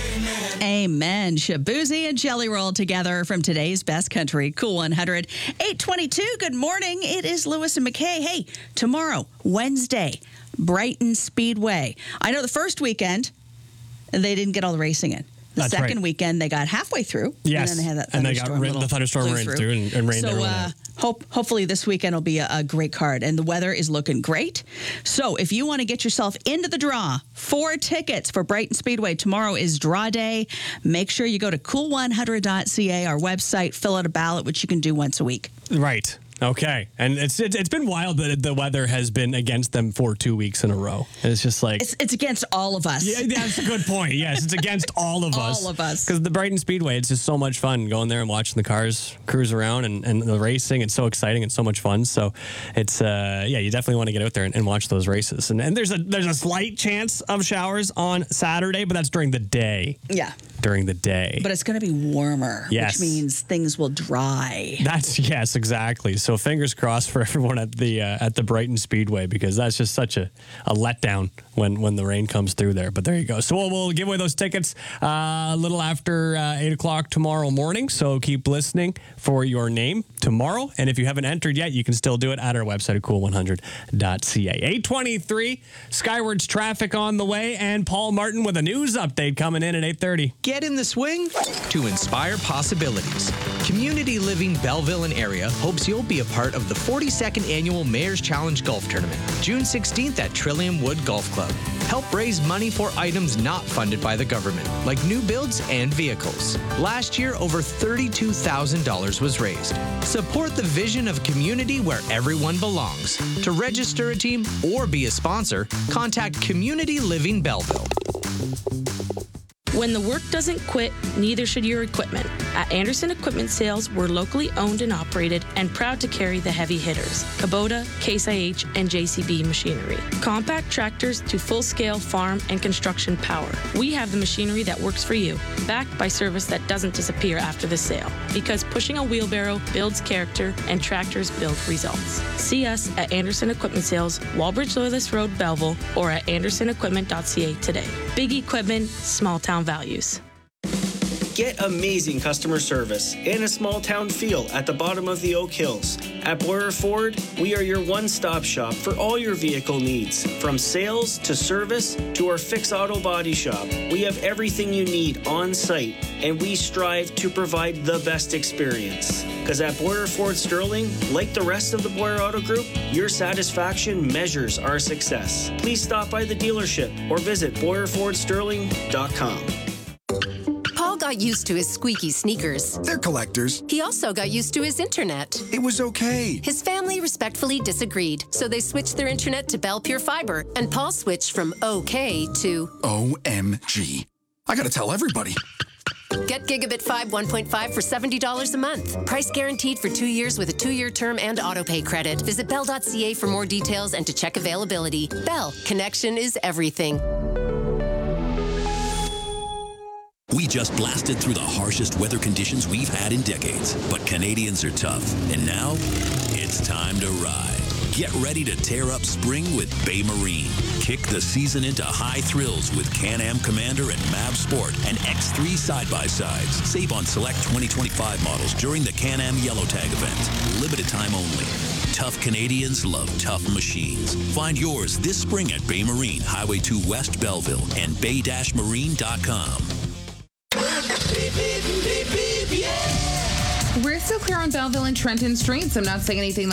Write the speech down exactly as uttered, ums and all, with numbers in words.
Amen. Shabuzi and Jelly Roll together from today's Best Country Cool one hundred. eight twenty-two, good morning. It is Lewis and McKay. Hey, tomorrow, Wednesday, Brighton Speedway. I know the first weekend, they didn't get all the racing in. The That's second right. weekend, they got halfway through. Yes. And then they had that and they thunderstorm. got rid, the thunderstorm blew ran through. through and, and rained So, everyone uh, out. hope, hopefully this weekend will be a, a great card. And the weather is looking great. So if you want to get yourself into the draw for tickets for Brighton Speedway, tomorrow is draw day. Make sure you go to cool one hundred dot c a, our website, fill out a ballot, which you can do once a week. Right. Okay. And it's, it's it's been wild that the weather has been against them for two weeks in a row. And it's just like... It's, it's against all of us. Yeah, that's a good point. Yes, it's against all of us. All of us. Because the Brighton Speedway, it's just so much fun going there and watching the cars cruise around and, and the racing. It's so exciting and so much fun. So it's, uh, yeah, you definitely want to get out there and, and watch those races. And, and there's a there's a slight chance of showers on Saturday, but that's during the day. Yeah. During the day. But it's going to be warmer, Yes. which means things will dry. That's yes, exactly. So fingers crossed for everyone at the uh, at the Brighton Speedway, because that's just such a, a letdown when, when the rain comes through there. But there you go. So we'll, we'll give away those tickets uh, a little after uh, eight o'clock tomorrow morning. So keep listening for your name tomorrow. And if you haven't entered yet, you can still do it at our website at cool one hundred dot c a. eight twenty-three, Skywards traffic on the way, and Paul Martin with a news update coming in at eight thirty. Get in the swing to inspire possibilities. Community Living Belleville and area hopes you'll be a part of the forty-second Annual Mayor's Challenge Golf Tournament, June sixteenth at Trillium Wood Golf Club. Help raise money for items not funded by the government, like new builds and vehicles. Last year, over thirty-two thousand dollars was raised. Support the vision of a community where everyone belongs. To register a team or be a sponsor, contact Community Living Belleville. When the work doesn't quit, neither should your equipment. At Anderson Equipment Sales, we're locally owned and operated and proud to carry the heavy hitters, Kubota, Case I H, and J C B machinery. Compact tractors to full-scale farm and construction power. We have the machinery that works for you, backed by service that doesn't disappear after the sale. Because pushing a wheelbarrow builds character and tractors build results. See us at Anderson Equipment Sales, Walbridge Loyalist Road, Belleville, or at anderson equipment dot c a today. Big equipment, small town values. Get amazing customer service and a small town feel at the bottom of the Oak Hills. At Boyer Ford, we are your one-stop shop for all your vehicle needs. From sales to service to our Fix Auto Body Shop, we have everything you need on site, and we strive to provide the best experience. Because at Boyer Ford Sterling, like the rest of the Boyer Auto Group, your satisfaction measures our success. Please stop by the dealership or visit boyer ford sterling dot com. Paul got used to his squeaky sneakers. They're collectors. He also got used to his internet. It was okay. His family respectfully disagreed, so they switched their internet to Bell Pure Fiber, and Paul switched from okay to O M G. I gotta tell everybody. Get Gigabit five one point five for seventy dollars a month. Price guaranteed for two years with a two-year term and autopay credit. Visit bell dot c a for more details and to check availability. Bell, connection is everything. We just blasted through the harshest weather conditions we've had in decades. But Canadians are tough. And now, it's time to ride. Get ready to tear up spring with Bay Marine. Kick the season into high thrills with Can-Am Commander and Mav Sport and X three side-by-sides. Save on select twenty twenty-five models during the Can-Am Yellow Tag event. Limited time only. Tough Canadians love tough machines. Find yours this spring at Bay Marine, Highway two West, Belleville, and bay dash marine dot com. We're still clear on Belleville and Trenton streets. I'm not saying anything